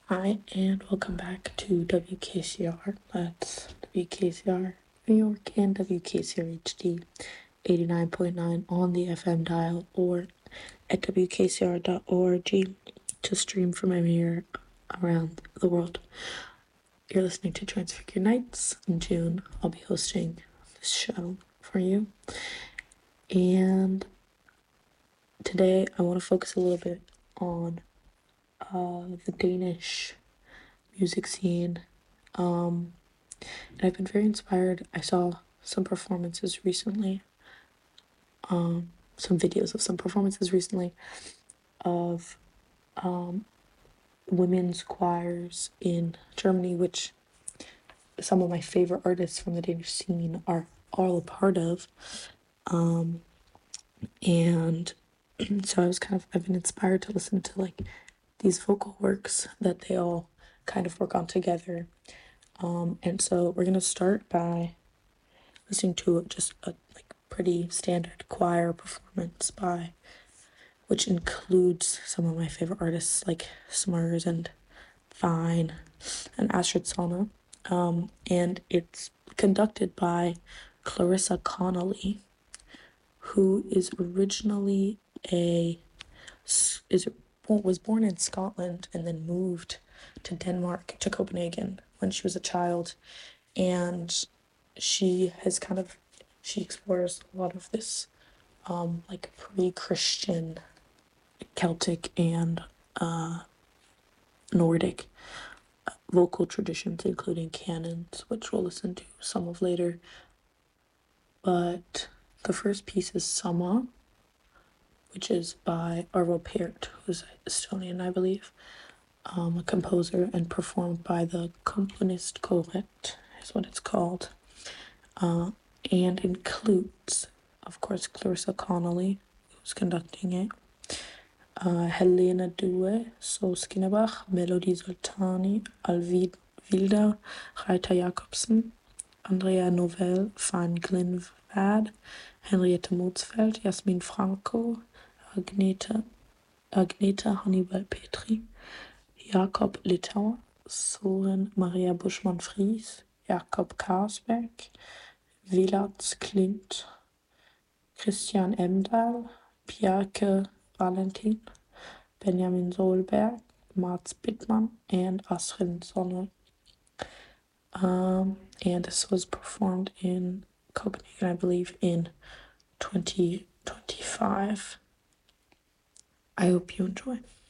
Hi, and welcome back to WKCR. That's WKCR New York and WKCR HD 89.9 on the FM dial or at WKCR.org to stream from anywhere around the world. You're listening to Transfigure Nights. In June, I'll be hosting this show for you. And today, I want to focus a little bit on the Danish music scene. And I've been very inspired. I saw some performances recently, some videos of some performances recently of women's choirs in Germany, which some of my favorite artists from the Danish scene are all a part of. And so I've been inspired to listen to like these vocal works that they all kind of work on together. And so we're gonna start by listening to just a like pretty standard choir performance which includes some of my favorite artists like Smurs and Fine and Astrid Sana. And it's conducted by Clarissa Connolly, who is originally was born in Scotland and then moved to Denmark, to Copenhagen, when she was a child. And she explores a lot of this like pre-Christian Celtic and Nordic vocal traditions, including canons, which we'll listen to some of later. But the first piece is Sama, which is by Arvo Pärt, who's Estonian, I believe, a composer, and performed by the Komponistkoret, is what it's called, and includes, of course, Clarissa Connolly, who's conducting it, Helena Due, Soskinebach, Melody Soltani, Alvilda Reiter Jacobsen, Andrea Novell, van Glinvad, Henriette Motzfeldt, Jasmin Franco, Agneta Hannibal Petri, Jakob Littauer, Soren Maria Buschmann-Fries, Jakob Karsberg, Vilat Klint, Christian Emdahl, Bjarke Valentin, Benjamin Solberg, Mats Bittmann, and Astrid Sonne. And this was performed in Copenhagen, I believe, in 2025. I hope you enjoy.